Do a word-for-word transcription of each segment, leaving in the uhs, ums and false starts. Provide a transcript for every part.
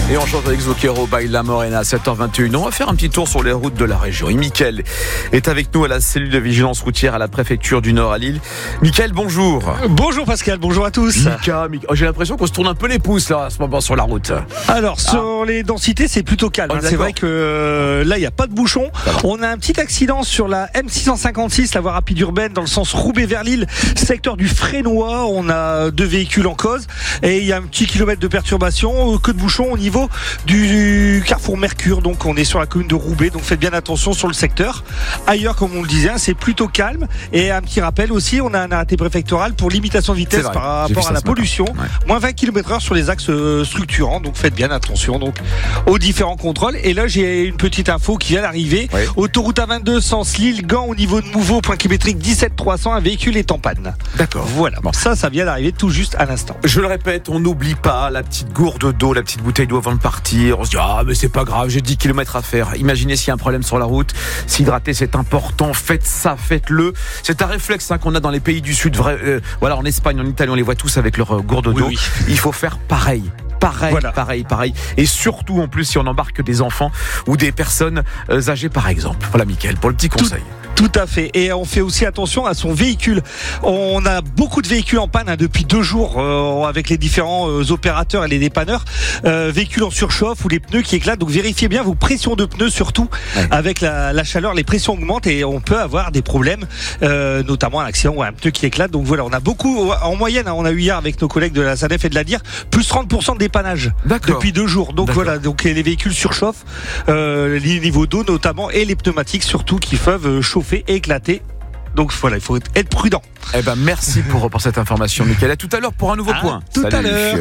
Et on chante avec Zucchero by La Morena à sept heures vingt et une. On va faire un petit tour sur les routes de la région. Et Mickaël est avec nous à la cellule de vigilance routière à la préfecture du Nord à Lille. Mickaël, bonjour. Bonjour Pascal, bonjour à tous. Mika, Mika. Oh, j'ai l'impression qu'on se tourne un peu les pouces là, à ce moment sur la route. Alors sur ah. les densités c'est plutôt calme. Oh, c'est vrai que euh, là il n'y a pas de bouchon. On a un petit accident sur la M six cent cinquante-six, la voie rapide urbaine dans le sens Roubaix vers Lille, secteur du Frénois. On a deux véhicules en cause et il y a un petit kilomètre de perturbation, que de bouchon au niveau du carrefour Mercure. Donc on est sur la commune de Roubaix, donc faites bien attention sur le secteur. Ailleurs, comme on le disait, c'est plutôt calme. Et un petit rappel aussi, on a un arrêté préfectoral pour limitation de vitesse par rapport à la pollution, ouais. moins vingt kilomètres heure sur les axes structurants. Donc faites bien attention donc aux différents contrôles. Et là j'ai une petite info qui vient d'arriver. Oui. Autoroute A vingt-deux sens Lille-Gand au niveau de Mouveau, point kilométrique dix-sept trois cents, un véhicule est en panne. D'accord. Voilà, bon. ça, ça vient d'arriver tout juste à l'instant. Je le répète, on n'oublie pas la petite gourde d'eau, la petite bouteille d'eau avant de partir. On se dit, ah, mais c'est pas grave, j'ai dix kilomètres à faire. Imaginez s'il y a un problème sur la route. S'hydrater, c'est important. Faites ça, faites-le. C'est un réflexe hein, qu'on a dans les pays du Sud. Vrai, euh, voilà, en Espagne, en Italie, on les voit tous avec leur euh, gourde d'eau. Oui, oui. Il faut faire pareil. Pareil, voilà. pareil, pareil. Et surtout, en plus, si on embarque des enfants ou des personnes euh, âgées, par exemple. Voilà, Mickaël, pour le petit conseil. Tout... Tout à fait. Et on fait aussi attention à son véhicule. On a beaucoup de véhicules en panne hein, depuis deux jours euh, avec les différents euh, opérateurs et les dépanneurs. Euh, véhicules en surchauffe ou les pneus qui éclatent. Donc vérifiez bien vos pressions de pneus surtout. Ouais. Avec la, la chaleur, les pressions augmentent et on peut avoir des problèmes, euh, notamment un accident ou un pneu qui éclate. Donc voilà, on a beaucoup, en moyenne, hein, on a eu hier avec nos collègues de la SADEF et de la D I R, plus trente pour cent de dépannage depuis deux jours. Donc D'accord. voilà, donc les véhicules surchauffent, euh, les niveaux d'eau notamment et les pneumatiques surtout qui peuvent chauffer et éclater. Donc voilà, il faut être prudent. Eh ben merci pour, pour cette information, Mickaël. À tout à l'heure pour un nouveau à point. Tout Salut. à l'heure.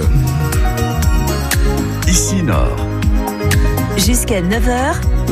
Ici Nord. Jusqu'à neuf heures.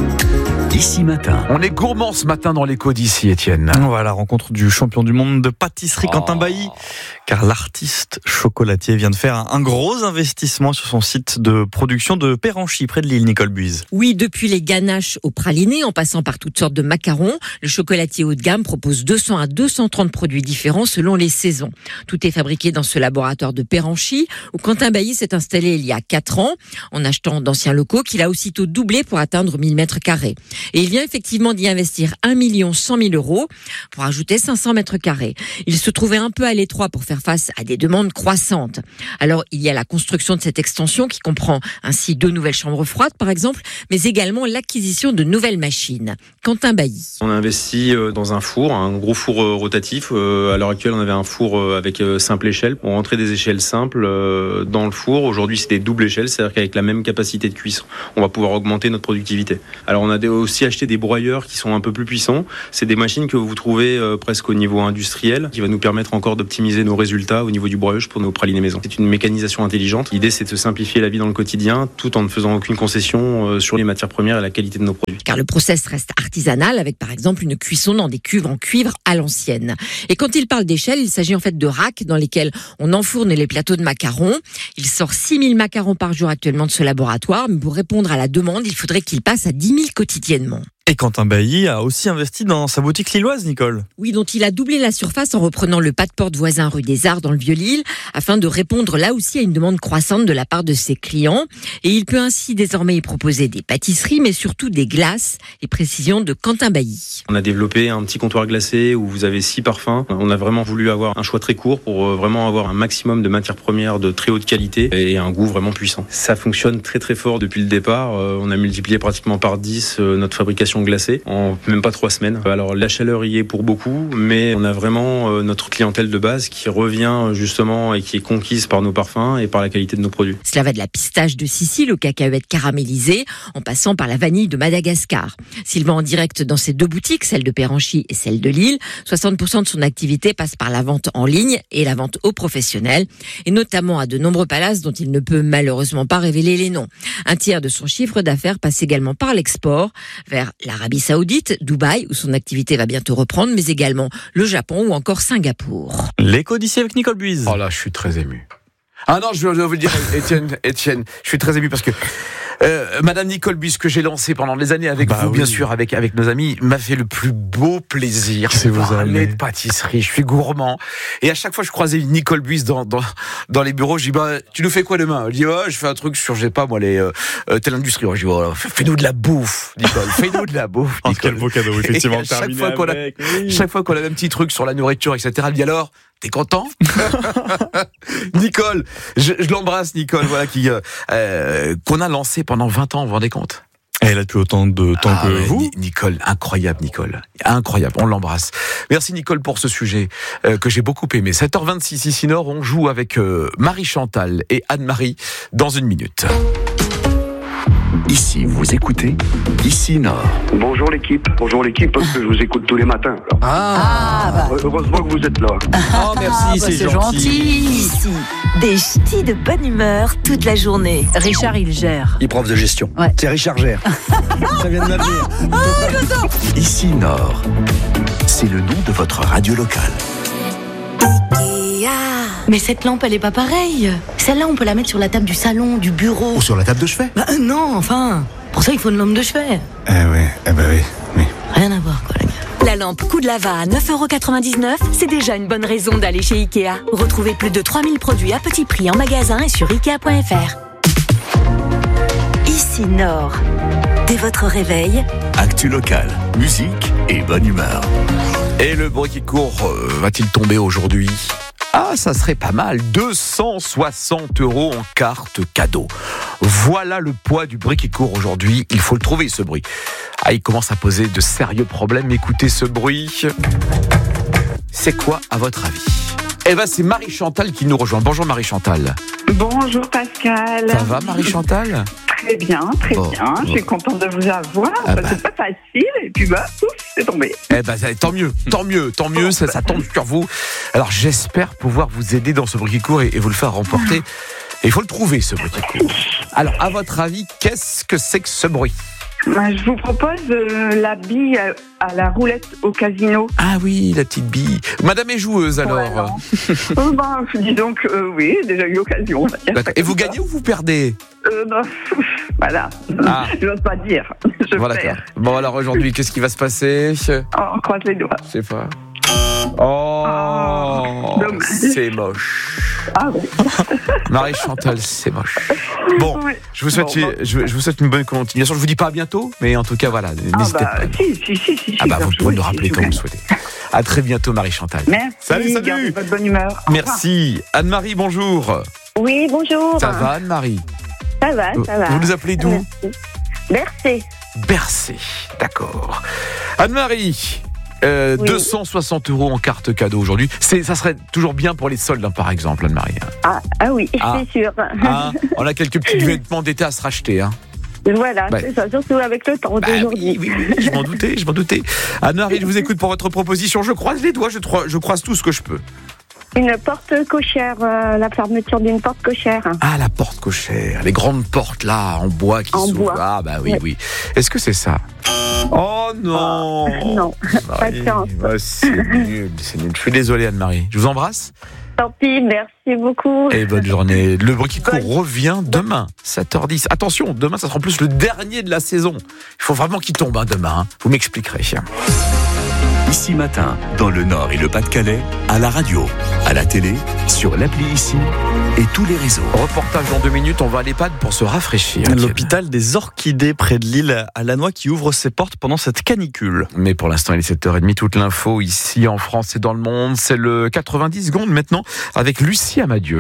Ici matin. On est gourmand ce matin dans l'écho d'ici, Étienne. On va à la rencontre du champion du monde de pâtisserie, oh. Quentin Bailly, car l'artiste chocolatier vient de faire un, un gros investissement sur son site de production de Péranchy, près de Lille, Nicole Buise. Oui, depuis les ganaches aux pralinés, en passant par toutes sortes de macarons, le chocolatier haut de gamme propose deux cents à deux cent trente produits différents selon les saisons. Tout est fabriqué dans ce laboratoire de Péranchy, où Quentin Bailly s'est installé il y a quatre ans, en achetant d'anciens locaux qu'il a aussitôt doublé pour atteindre mille mètres carrés. Et il vient effectivement d'y investir un million cent mille euros pour ajouter cinq cents mètres carrés. Il se trouvait un peu à l'étroit pour faire face à des demandes croissantes. Alors, il y a la construction de cette extension qui comprend ainsi deux nouvelles chambres froides, par exemple, mais également l'acquisition de nouvelles machines. Quentin Bailly. On a investi dans un four, un gros four rotatif. À l'heure actuelle, on avait un four avec simple échelle. On rentrait des échelles simples dans le four. Aujourd'hui, c'est des doubles échelles, c'est-à-dire qu'avec la même capacité de cuisson, on va pouvoir augmenter notre productivité. Alors, on a aussi acheté des broyeurs qui sont un peu plus puissants. C'est des machines que vous trouvez euh, presque au niveau industriel, qui va nous permettre encore d'optimiser nos résultats au niveau du broyage pour nos pralinés maison. C'est une mécanisation intelligente. L'idée, c'est de se simplifier la vie dans le quotidien, tout en ne faisant aucune concession euh, sur les matières premières et la qualité de nos produits. Car le process reste artisanal, avec par exemple une cuisson dans des cuves en cuivre à l'ancienne. Et quand il parle d'échelle, il s'agit en fait de racks dans lesquels on enfourne les plateaux de macarons. Il sort six mille macarons par jour actuellement de ce laboratoire, mais pour répondre à la demande, il faudrait qu'il passe à dix mille quotidiennement. Et Quentin Bailly a aussi investi dans sa boutique lilloise, Nicole. Oui, dont il a doublé la surface en reprenant le pas de porte voisin rue des Arts dans le Vieux-Lille, afin de répondre là aussi à une demande croissante de la part de ses clients. Et il peut ainsi désormais y proposer des pâtisseries, mais surtout des glaces, et précisions de Quentin Bailly. On a développé un petit comptoir glacé où vous avez six parfums. On a vraiment voulu avoir un choix très court pour vraiment avoir un maximum de matières premières de très haute qualité et un goût vraiment puissant. Ça fonctionne très très fort depuis le départ. On a multiplié pratiquement par dix notre fabrication glacée en même pas trois semaines. Alors la chaleur y est pour beaucoup, mais on a vraiment euh, notre clientèle de base qui revient justement et qui est conquise par nos parfums et par la qualité de nos produits. Cela va de la pistache de Sicile aux cacahuètes caramélisées, en passant par la vanille de Madagascar. S'il vend en direct dans ses deux boutiques, celle de Péranchy et celle de Lille, soixante pour cent de son activité passe par la vente en ligne et la vente aux professionnels, et notamment à de nombreux palaces dont il ne peut malheureusement pas révéler les noms. Un tiers de son chiffre d'affaires passe également par l'export, vers l'Arabie Saoudite, Dubaï, où son activité va bientôt reprendre, mais également le Japon ou encore Singapour. L'écho d'ici avec Nicole Buise. Oh là, je suis très ému. Ah non, je veux vous dire, Étienne, Étienne, je suis très ému parce que Euh, Madame Nicole Buis, que j'ai lancé pendant des années avec bah vous, oui. bien sûr, avec, avec nos amis, m'a fait le plus beau plaisir. C'est vous parler allez. de pâtisserie, je suis gourmand. Et à chaque fois que je croisais une Nicole Buis dans, dans, dans les bureaux, je dis, bah, tu nous fais quoi demain? Elle dit, oh, je fais un truc sur, je sais pas, moi, les, euh, telle industrie. Je dis, oh, fais-nous de la bouffe, Nicole, fais-nous de la bouffe, Oh, Nicole. quel beau cadeau, effectivement. Et à chaque terminé fois qu'on a- avec, oui. Chaque fois qu'on avait un petit truc sur la nourriture, et cetera, elle dit alors, t'es content? Nicole, je, je l'embrasse, Nicole, voilà, qui, euh, euh, qu'on a lancé pendant vingt ans, vous vous rendez compte? Elle a depuis autant de temps Ah que ouais, vous. Ni- Nicole, incroyable, Nicole. Incroyable, on l'embrasse. Merci, Nicole, pour ce sujet euh, que j'ai beaucoup aimé. sept heures vingt-six, ici Nord, on joue avec euh, Marie-Chantal et Anne-Marie dans une minute. Ici, vous écoutez Ici Nord. Bonjour l'équipe, bonjour l'équipe, parce que je vous écoute tous les matins. là. Ah, bah. Heureusement que vous êtes là. Oh, merci, c'est gentil. Ici, des ch'tis de bonne humeur toute la journée. Richard, il gère. Il est prof de gestion. Ouais. C'est Richard Gère. Ça vient de m'avenir. Ici Nord. C'est le nom de votre radio locale. Mais cette lampe, elle est pas pareille. Celle-là, on peut la mettre sur la table du salon, du bureau. Ou sur la table de chevet. Bah euh, non, enfin. Pour ça, il faut une lampe de chevet. Eh ouais, eh ben oui, oui. Rien à voir, quoi, les gars. La lampe coup de lava à neuf euros quatre-vingt-dix-neuf, c'est déjà une bonne raison d'aller chez Ikea. Retrouvez plus de trois mille produits à petit prix en magasin et sur ikea point f r. Ici Nord. Dès votre réveil, Actu locale, musique et bonne humeur. Et le bruit qui court, euh, va-t-il tomber aujourd'hui? Ah, ça serait pas mal. deux cent soixante euros en carte cadeau. Voilà le poids du bruit qui court aujourd'hui. Il faut le trouver, ce bruit. Ah, il commence à poser de sérieux problèmes. Écoutez ce bruit. C'est quoi, à votre avis? Eh ben, c'est Marie-Chantal qui nous rejoint. Bonjour Marie-Chantal. Bonjour Pascal. Ça va Marie-Chantal? Très bien, très Bon, bien. bon. Je suis contente de vous avoir. Ah Bah, bah. C'est pas facile et puis bah, pouf, c'est tombé. Eh ben, ça- tant mieux, tant mieux, tant mieux, ça, ça tombe sur vous. Alors, j'espère pouvoir vous aider dans ce bruit qui court et, et vous le faire remporter. Et il faut le trouver, ce bruit qui court. Alors, à votre avis, qu'est-ce que c'est que ce bruit? Bah, je vous propose euh, la bille à, à la roulette au casino. Ah oui, la petite bille. Madame est joueuse, alors. Voilà. Euh, bah, dis donc, euh, oui, déjà eu l'occasion. on va dire ça D'accord. Et comme vous ça. gagnez ou vous perdez? euh, bah, ouf, Voilà. Ah. Je n'ose pas dire. Je Bon, d'accord. perds. Bon, alors aujourd'hui, qu'est-ce qui va se passer? Oh, on croise les doigts. Je sais pas. Oh, Oh, dommage. c'est moche. Ah ouais. Marie-Chantal, c'est moche. Bon, Ouais. je vous souhaite, Bon, bon. je, je vous souhaite une bonne continuation. Je vous dis pas à bientôt, mais en tout cas, voilà, Ah n'hésitez bah, pas. si, si, si, si. Ah si, bah, vous je pouvez vous- nous rappeler je quand vous vous- le souhaitez. À très bientôt, Marie-Chantal. Merci. Salut, salut. Gardez votre bonne humeur. Au revoir. Merci. Anne-Marie, bonjour. Oui, bonjour. Ça va, Anne-Marie? Ça va, ça va. Vous nous appelez d'où? Merci. Bercé. Bercé, d'accord. Anne-Marie, euh, Oui. deux cent soixante euros en carte cadeau aujourd'hui. C'est, ça serait toujours bien pour les soldes, hein, par exemple, Anne-Marie. Ah, ah oui, Ah. c'est sûr. Hein, on a quelques petits vêtements d'été à se racheter. Hein. Voilà, Ouais. c'est ça, surtout avec le temps Bah d'aujourd'hui. oui, oui, oui, je m'en doutais, je m'en doutais. Anne-Marie, je vous écoute pour votre proposition. Je croise les doigts, je, tro- je croise tout ce que je peux. Une porte cochère, euh, la fermeture d'une porte cochère. Ah, la porte cochère, les grandes portes là, en bois qui En s'ouvrent. bois. Ah bah oui, Ouais. oui. Est-ce que c'est ça? Oh non. Non, pas de chance. Bah, c'est nul, c'est nul. Je suis désolé, Anne-Marie. Je vous embrasse. Tant pis, merci beaucoup. Et bonne journée. Le bruit qui court Bonne- revient demain, sept heures dix. Attention, demain, ça sera en plus le dernier de la saison. Il faut vraiment qu'il tombe hein, demain. hein. Vous m'expliquerez. Ici Matin, dans le Nord et le Pas-de-Calais, à la radio, à la télé, sur l'appli Ici et tous les réseaux. Reportage dans deux minutes, on va à l'EHPAD pour se rafraîchir. L'hôpital des Orchidées près de Lille à Lannoy qui ouvre ses portes pendant cette canicule. Mais pour l'instant, il est sept heures trente. Toute l'info ici en France et dans le monde, c'est le quatre-vingt-dix secondes maintenant avec Lucie Amadieu.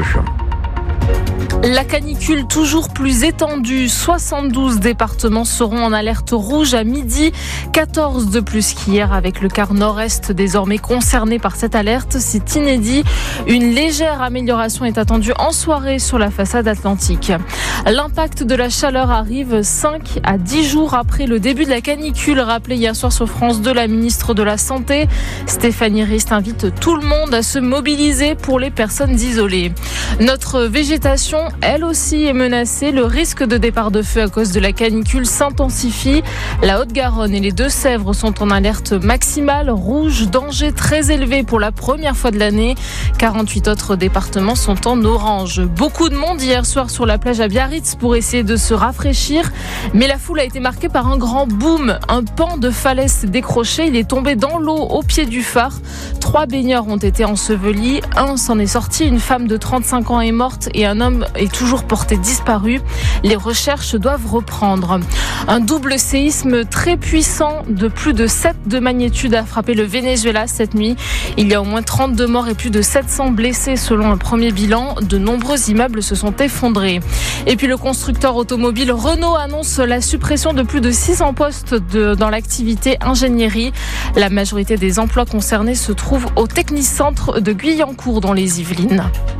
La canicule toujours plus étendue. soixante-douze départements seront en alerte rouge à midi. quatorze de plus qu'hier avec le quart nord-est désormais concerné par cette alerte. C'est inédit. Une légère amélioration est attendue en soirée sur la façade atlantique. L'impact de la chaleur arrive cinq à dix jours après le début de la canicule. Rappelé hier soir sur France deux, la ministre de la Santé, Stéphanie Rist, invite tout le monde à se mobiliser pour les personnes isolées. Notre végétation, elle aussi, est menacée. Le risque de départ de feu à cause de la canicule s'intensifie. La Haute-Garonne et les Deux-Sèvres sont en alerte maximale. Rouge, danger très élevé pour la première fois de l'année. quarante-huit autres départements sont en orange. Beaucoup de monde hier soir sur la plage à Biarritz. Biarritz pour essayer de se rafraîchir. Mais la foule a été marquée par un grand boom. Un pan de falaise s'est décroché. Il est tombé dans l'eau au pied du phare. Trois baigneurs ont été ensevelis. Un s'en est sorti. Une femme de trente-cinq ans est morte et un homme est toujours porté disparu. Les recherches doivent reprendre. Un double séisme très puissant de plus de sept de magnitude a frappé le Venezuela cette nuit. Il y a au moins trente-deux morts et plus de sept cents blessés selon un premier bilan. De nombreux immeubles se sont effondrés. Et puis le constructeur automobile Renault annonce la suppression de plus de six cents postes de, dans l'activité ingénierie. La majorité des emplois concernés se trouvent au Technicentre de Guyancourt dans les Yvelines.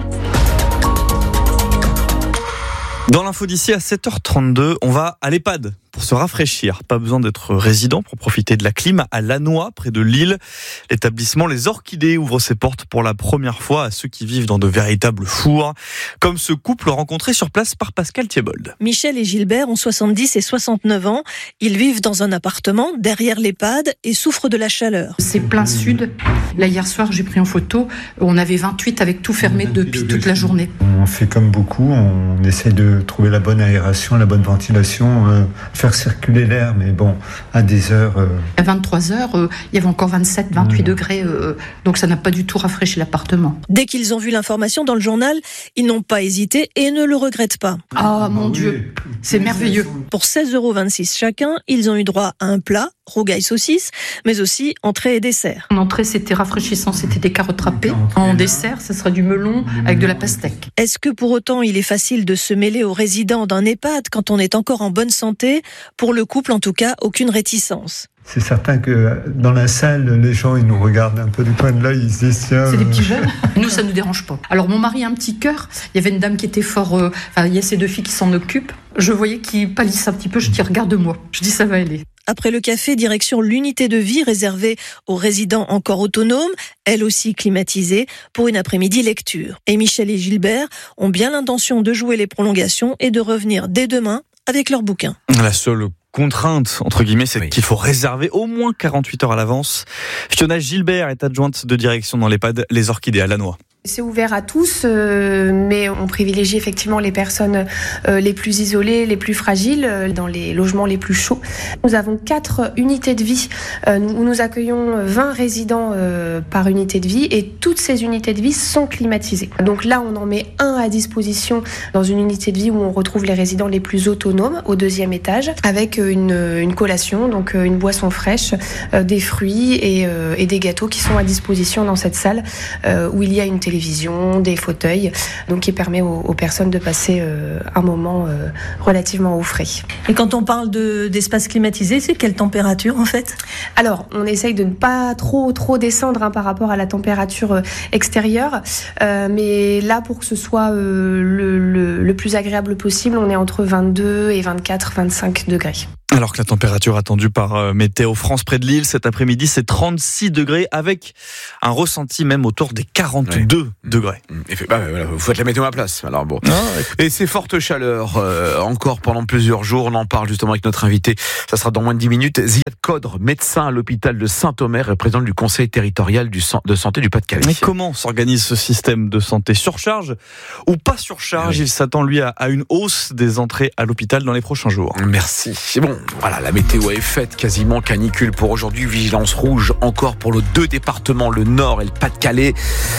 Dans l'info d'ici à sept heures trente-deux, on va à l'EHPAD pour se rafraîchir. Pas besoin d'être résident pour profiter de la clim à Lannoy, près de Lille. L'établissement Les Orchidées ouvre ses portes pour la première fois à ceux qui vivent dans de véritables fours, comme ce couple rencontré sur place par Pascal Thiebold. Michel et Gilbert ont soixante-dix et soixante-neuf ans. Ils vivent dans un appartement derrière l'EHPAD et souffrent de la chaleur. C'est plein sud. Là, hier soir, j'ai pris en photo. On avait vingt-huit avec tout fermé depuis toute la journée. On fait comme beaucoup. On essaie de trouver la bonne aération, la bonne ventilation, euh, faire circuler l'air, mais bon, à des heures... Euh... À vingt-trois heures, euh, il y avait encore vingt-sept, vingt-huit mmh. degrés, euh, donc ça n'a pas du tout rafraîchi l'appartement. Dès qu'ils ont vu l'information dans le journal, ils n'ont pas hésité et ne le regrettent pas. Ah, oh, mon Dieu, c'est merveilleux. Pour seize euros vingt-six chacun, ils ont eu droit à un plat, rougail saucisse, mais aussi entrée et dessert. En entrée, c'était rafraîchissant, c'était des carottes râpées. En dessert, ça sera du melon avec de la pastèque. Est-ce que pour autant, il est facile de se mêler aux résidents d'un EHPAD quand on est encore en bonne santé ? Pour le couple, en tout cas, aucune réticence. C'est certain que dans la salle, les gens, ils nous regardent un peu du coin de l'œil, ils se disent tiens... C'est des petits jeunes. Nous, ça ne nous dérange pas. Alors, mon mari a un petit cœur. Il y avait une dame qui était fort... Euh, enfin, il y a ces deux filles qui s'en occupent. Je voyais qu'ils pâlissent un petit peu. Je dis, regarde-moi. Je dis, ça va aller. Après le café, direction l'unité de vie réservée aux résidents encore autonomes, elle aussi climatisée, pour une après-midi lecture. Et Michel et Gilbert ont bien l'intention de jouer les prolongations et de revenir dès demain avec leur bouquin. La seule contrainte, entre guillemets, c'est oui. qu'il faut réserver au moins quarante-huit heures à l'avance. Fiona Gilbert est adjointe de direction dans l'EHPAD Les Orchidées à Lannoy. C'est ouvert à tous, euh, mais on privilégie effectivement les personnes euh, les plus isolées, les plus fragiles, euh, dans les logements les plus chauds. Nous avons quatre unités de vie euh, où nous accueillons vingt résidents euh, par unité de vie et toutes ces unités de vie sont climatisées. Donc là, on en met un à disposition dans une unité de vie où on retrouve les résidents les plus autonomes au deuxième étage avec une, une collation, donc une boisson fraîche, euh, des fruits et, euh, et des gâteaux qui sont à disposition dans cette salle euh, où il y a une télévision, des fauteuils, donc qui permet aux, aux personnes de passer euh, un moment euh, relativement au frais. Et quand on parle de, d'espace climatisé, c'est quelle température en fait ? Alors, on essaye de ne pas trop trop descendre hein, par rapport à la température euh, extérieure, euh, mais là, pour que ce soit euh, le, le, le plus agréable possible, on est entre vingt-deux et vingt-quatre, vingt-cinq degrés. Alors que la température attendue par Météo France près de Lille cet après-midi, c'est trente-six degrés avec un ressenti même autour des quarante-deux ouais. degrés. Et fait, bah, voilà, vous faites la météo à ma place. Alors bon. Ah, et ces fortes chaleurs euh, encore pendant plusieurs jours. On en parle justement avec notre invité. Ça sera dans moins de dix minutes. Ziad Codre, médecin à l'hôpital de Saint-Omer et président du conseil territorial du, de santé du Pas-de-Calais. Mais comment s'organise ce système de santé ? Surcharge ou pas surcharge ? Oui. Il s'attend lui à, à une hausse des entrées à l'hôpital dans les prochains jours. Merci. C'est bon. Voilà, la météo est faite, quasiment canicule pour aujourd'hui, vigilance rouge encore pour nos deux départements, le Nord et le Pas-de-Calais.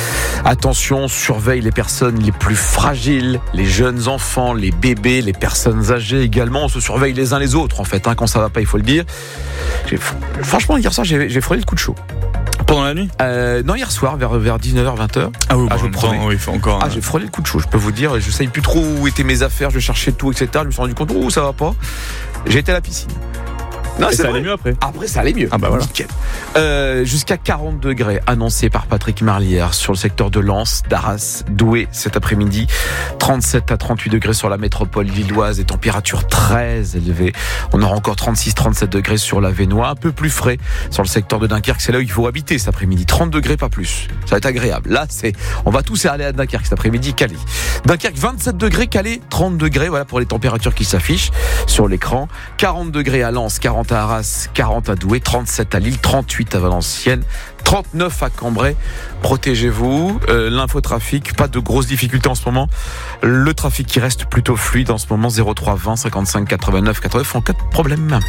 Attention, surveille les personnes les plus fragiles, les jeunes enfants, les bébés, les personnes âgées également. On se surveille les uns les autres en fait, hein, quand ça va pas, il faut le dire. J'ai, franchement, hier soir, j'ai, j'ai frôlé le coup de chaud. Pendant la nuit ? euh, Non, hier soir, vers, vers dix-neuf heures, vingt heures. Ah oui, ah, bon, je promets. temps, oui, il faut encore... Ah, j'ai frôlé le coup de chaud, je peux vous dire. Je ne savais plus trop où étaient mes affaires, je cherchais tout, et cetera. Je me suis rendu compte, oh, ça va pas. J'ai été à la piscine. Non, ça allait mieux après. Après, ça allait mieux. Ah bah voilà. Nickel. Euh, jusqu'à quarante degrés annoncés par Patrick Marlière sur le secteur de Lens, d'Arras, Douai cet après-midi. trente-sept à trente-huit degrés sur la métropole lilloise, des températures très élevées. On aura encore trente-six à trente-sept degrés sur la Vénois, un peu plus frais sur le secteur de Dunkerque. C'est là où il faut habiter cet après-midi. trente degrés, pas plus. Ça va être agréable. Là, c'est, on va tous aller à Dunkerque cet après-midi, Calais. Dunkerque, vingt-sept degrés, Calais, trente degrés. Voilà pour les températures qui s'affichent sur l'écran. quarante degrés à Lens, quarante trente à Arras, quarante à Douai, trente-sept à Lille, trente-huit à Valenciennes, trente-neuf à Cambrai. Protégez-vous. Euh, l'infotrafic, pas de grosses difficultés en ce moment. Le trafic qui reste plutôt fluide en ce moment, zéro trois vingt cinquante-cinq quatre-vingt-neuf quatre-vingt-neuf en cas de problème.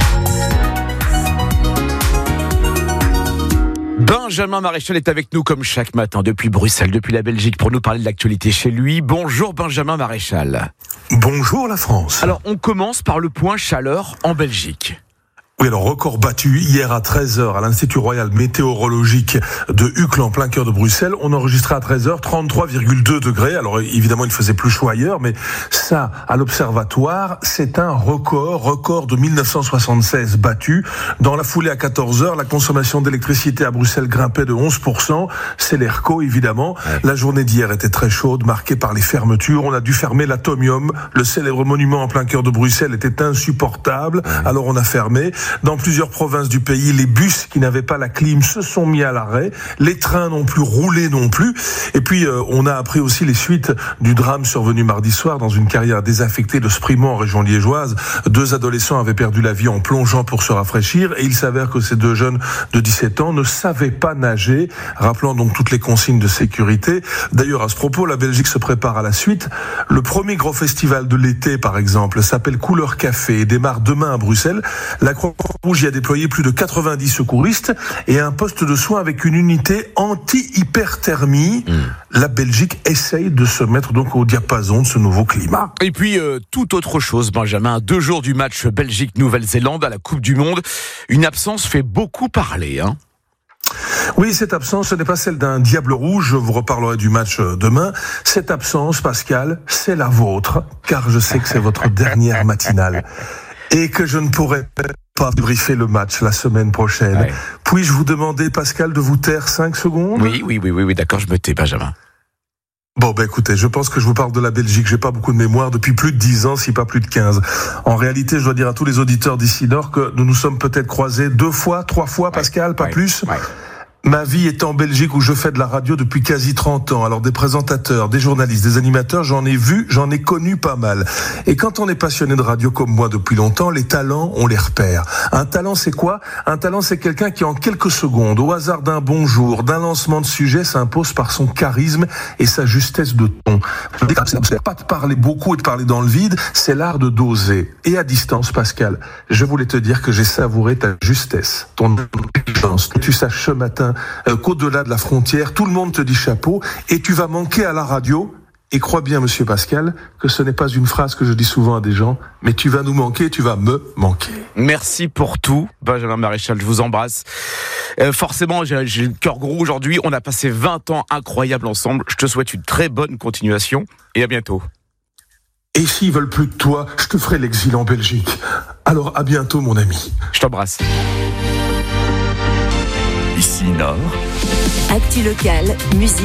Benjamin Maréchal est avec nous comme chaque matin depuis Bruxelles, depuis la Belgique, pour nous parler de l'actualité chez lui. Bonjour Benjamin Maréchal. Bonjour la France. Alors on commence par le point chaleur en Belgique. Oui, alors record battu hier à treize heures à l'Institut Royal Météorologique de Uccle en plein cœur de Bruxelles. On enregistrait à treize heures trente-trois virgule deux degrés. Alors évidemment, il faisait plus chaud ailleurs, mais ça, à l'observatoire, c'est un record, record de mille neuf cent soixante-seize battu. Dans la foulée à quatorze heures, la consommation d'électricité à Bruxelles grimpait de onze pour cent. C'est l'ERCO, évidemment. Ouais. La journée d'hier était très chaude, marquée par les fermetures. On a dû fermer l'Atomium. Le célèbre monument en plein cœur de Bruxelles était insupportable. Ouais. Alors on a fermé. Dans plusieurs provinces du pays, les bus qui n'avaient pas la clim se sont mis à l'arrêt. Les trains n'ont plus roulé non plus. Et puis, euh, on a appris aussi les suites du drame survenu mardi soir dans une carrière désaffectée de Sprimont en région liégeoise. Deux adolescents avaient perdu la vie en plongeant pour se rafraîchir. Et il s'avère que ces deux jeunes de dix-sept ans ne savaient pas nager, rappelant donc toutes les consignes de sécurité. D'ailleurs, à ce propos, la Belgique se prépare à la suite. Le premier gros festival de l'été, par exemple, s'appelle Couleur Café et démarre demain à Bruxelles. La Croix-Rouge y a déployé plus de quatre-vingt-dix secouristes et un poste de soins avec une unité anti-hyperthermie. Mmh. La Belgique essaye de se mettre donc au diapason de ce nouveau climat. Et puis, euh, tout autre chose, Benjamin. Deux jours du match Belgique-Nouvelle-Zélande à la Coupe du Monde. Une absence fait beaucoup parler, hein. Oui, cette absence, ce n'est pas celle d'un diable rouge, je vous reparlerai du match demain. Cette absence, Pascal, c'est la vôtre, car je sais que c'est votre dernière matinale. Et que je ne pourrai pas briefer le match la semaine prochaine. Ouais. Puis-je vous demander, Pascal, de vous taire cinq secondes ? Oui, oui, oui, oui, oui, d'accord, je me tais, Benjamin. Bon, ben écoutez, je pense que je vous parle de la Belgique. J'ai pas beaucoup de mémoire depuis plus de dix ans, si pas plus de quinze. En réalité, je dois dire à tous les auditeurs d'ici Nord que nous nous sommes peut-être croisés deux fois, trois fois, Pascal, ouais, pas ouais, plus. Ouais. Ma vie est en Belgique où je fais de la radio depuis quasi trente ans. Alors des présentateurs, des journalistes, des animateurs, j'en ai vu, j'en ai connu pas mal. Et quand on est passionné de radio comme moi depuis longtemps, les talents, on les repère. Un talent, c'est quoi ? Un talent, c'est quelqu'un qui en quelques secondes, au hasard d'un bonjour, d'un lancement de sujet, s'impose par son charisme et sa justesse de ton. C'est pas de parler beaucoup et de parler dans le vide, c'est l'art de doser. Et à distance, Pascal, je voulais te dire que j'ai savouré ta justesse, ton intelligence, que tu saches ce matin Euh, qu'au-delà de la frontière, tout le monde te dit chapeau et tu vas manquer à la radio. Et crois bien, monsieur Pascal, que ce n'est pas une phrase que je dis souvent à des gens, mais tu vas nous manquer, tu vas me manquer. Merci pour tout, Benjamin Maréchal, je vous embrasse. Euh, forcément, j'ai, j'ai le cœur gros aujourd'hui. On a passé vingt ans incroyables ensemble. Je te souhaite une très bonne continuation et à bientôt. Et s'ils veulent plus de toi, je te ferai l'exil en Belgique. Alors à bientôt, mon ami. Je t'embrasse. Ici Nord. Actu locale, musique.